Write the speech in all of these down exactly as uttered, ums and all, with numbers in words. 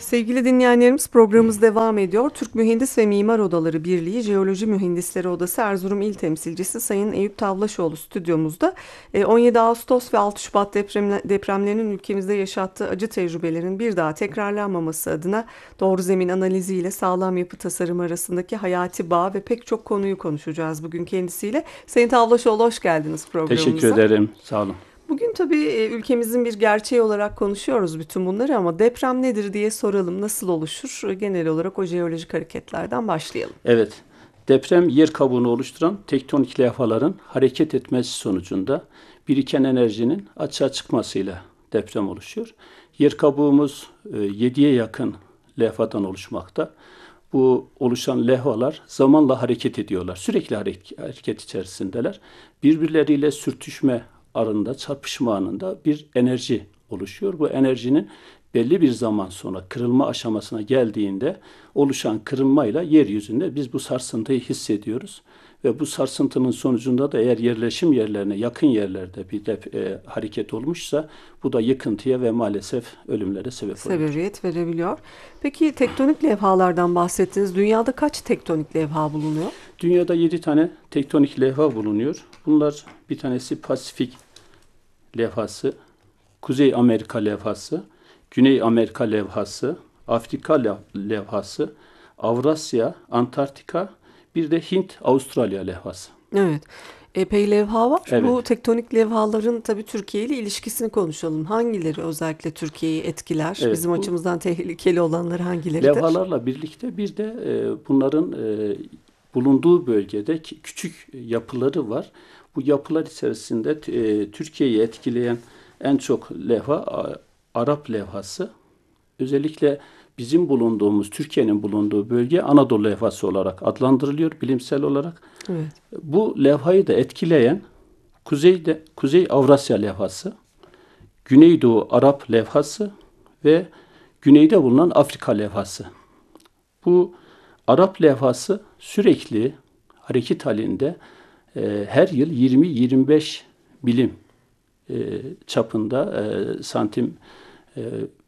Sevgili dinleyenlerimiz, programımız devam ediyor. Türk Mühendis ve Mimar Odaları Birliği Jeoloji Mühendisleri Odası Erzurum İl Temsilcisi Sayın Eyüp Tavlaşoğlu stüdyomuzda. on yedi Ağustos ve altı Şubat deprem, depremlerinin ülkemizde yaşattığı acı tecrübelerin bir daha tekrarlanmaması adına doğru zemin analiziyle sağlam yapı tasarımı arasındaki hayati bağ ve pek çok konuyu konuşacağız bugün kendisiyle. Sayın Tavlaşoğlu, hoş geldiniz programımıza. Teşekkür ederim, sağ olun. Bugün tabii ülkemizin bir gerçeği olarak konuşuyoruz bütün bunları ama deprem nedir diye soralım. Nasıl oluşur? Genel olarak o jeolojik hareketlerden başlayalım. Evet, deprem yer kabuğunu oluşturan tektonik levhaların hareket etmesi sonucunda biriken enerjinin açığa çıkmasıyla deprem oluşuyor. Yer kabuğumuz yediye yakın levhadan oluşmakta. Bu oluşan levhalar zamanla hareket ediyorlar. Sürekli hareket içerisindeler. Birbirleriyle sürtüşme arasında, çarpışma anında bir enerji oluşuyor. Bu enerjinin belli bir zaman sonra kırılma aşamasına geldiğinde oluşan kırılmayla yeryüzünde biz bu sarsıntıyı hissediyoruz. Ve bu sarsıntının sonucunda da eğer yerleşim yerlerine yakın yerlerde bir dep- e, hareket olmuşsa bu da yıkıntıya ve maalesef ölümlere sebep oluyor. Sebebiyet verebiliyor. Peki tektonik levhalardan bahsettiniz. Dünyada kaç tektonik levha bulunuyor? Dünyada yedi tane tektonik levha bulunuyor. Bunlar bir tanesi Pasifik levhası, Kuzey Amerika levhası, Güney Amerika levhası, Afrika levhası, Avrasya, Antarktika, bir de Hint, Avustralya levhası. Evet. Epey levha var. Evet. Bu tektonik levhaların tabii Türkiye ile ilişkisini konuşalım. Hangileri özellikle Türkiye'yi etkiler? Evet, Bizim bu açımızdan tehlikeli olanları hangileridir? levhalarla birlikte bir de e, bunların e, bulunduğu bölgede küçük yapıları var. Bu yapılar içerisinde e, Türkiye'yi etkileyen en çok levha a, Arap levhası. Özellikle bizim bulunduğumuz, Türkiye'nin bulunduğu bölge Anadolu levhası olarak adlandırılıyor bilimsel olarak. Evet. Bu levhayı da etkileyen Kuzeyde, Kuzey Avrasya levhası, Güneydoğu Arap levhası ve güneyde bulunan Afrika levhası. Bu Arap levhası sürekli hareket halinde e, her yıl yirmi yirmi beş milim e, çapında e, santim e,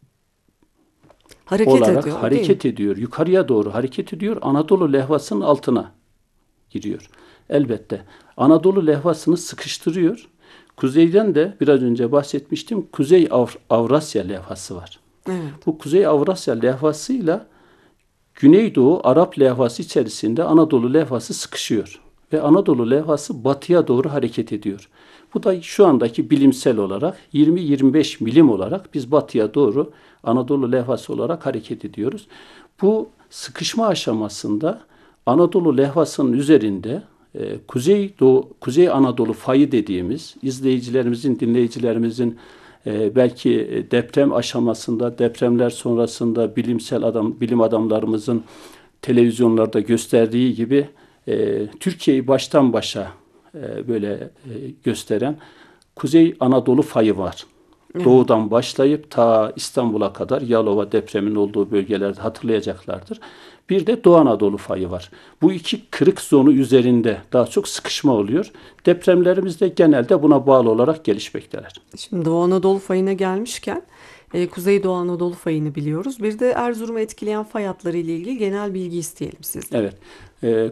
Hareket olarak ediyor, hareket ediyor. Yukarıya doğru hareket ediyor. Anadolu levhasının altına giriyor. Elbette Anadolu levhasını sıkıştırıyor. Kuzeyden de biraz önce bahsetmiştim. Kuzey Avr- Avrasya levhası var. Evet. Bu Kuzey Avrasya levhasıyla Güneydoğu Arap levhası içerisinde Anadolu levhası sıkışıyor. Ve Anadolu levhası batıya doğru hareket ediyor. Bu da şu andaki bilimsel olarak yirmi yirmi beş milim olarak biz batıya doğru Anadolu levhası olarak hareket ediyoruz. Bu sıkışma aşamasında Anadolu levhasının üzerinde e, Kuzey Doğu, Kuzey Anadolu fayı dediğimiz izleyicilerimizin, dinleyicilerimizin e, belki deprem aşamasında, depremler sonrasında bilimsel adam, bilim adamlarımızın televizyonlarda gösterdiği gibi e, Türkiye'yi baştan başa e, böyle e, gösteren Kuzey Anadolu fayı var. Evet. Doğudan başlayıp ta İstanbul'a kadar Yalova depreminin olduğu bölgelerde hatırlayacaklardır. Bir de Doğu Anadolu fayı var. Bu iki kırık zonu üzerinde daha çok sıkışma oluyor. Depremlerimiz de genelde buna bağlı olarak gelişmektedir. Şimdi Doğu Anadolu fayına gelmişken e, Kuzeydoğu Anadolu fayını biliyoruz. Bir de Erzurum'u etkileyen fay hatları ile ilgili genel bilgi isteyelim sizden. Evet. E,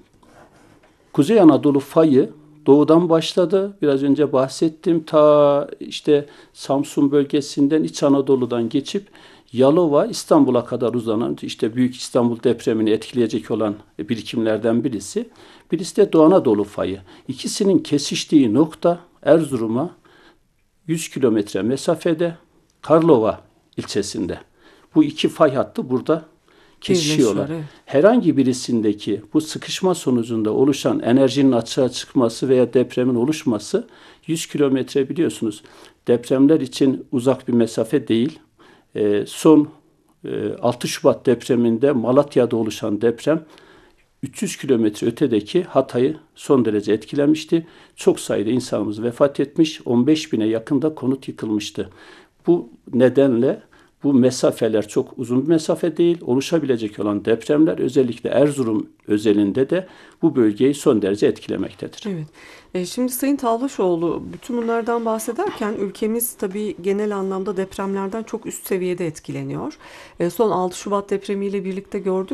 Kuzey Anadolu fayı doğudan başladı. Biraz önce bahsettim. Ta işte Samsun bölgesinden İç Anadolu'dan geçip Yalova, İstanbul'a kadar uzanan işte Büyük İstanbul depremini etkileyecek olan birikimlerden birisi. Birisi de Doğu Anadolu fayı. İkisinin kesiştiği nokta Erzurum'a yüz kilometre mesafede Karlova ilçesinde. Bu iki fay hattı burada kesişiyorlar. Evet. Herhangi birisindeki bu sıkışma sonucunda oluşan enerjinin açığa çıkması veya depremin oluşması yüz kilometre biliyorsunuz depremler için uzak bir mesafe değil. E, son e, altı Şubat depreminde Malatya'da oluşan deprem üç yüz kilometre ötedeki Hatay'ı son derece etkilemişti. Çok sayıda insanımız vefat etmiş, on beş bine yakında konut yıkılmıştı. Bu nedenle bu mesafeler çok uzun bir mesafe değil. Oluşabilecek olan depremler özellikle Erzurum özelinde de bu bölgeyi son derece etkilemektedir. Evet. E, şimdi Sayın Tavlaşoğlu bütün bunlardan bahsederken ülkemiz tabii genel anlamda depremlerden çok üst seviyede etkileniyor. E, son altı Şubat depremiyle birlikte gördük.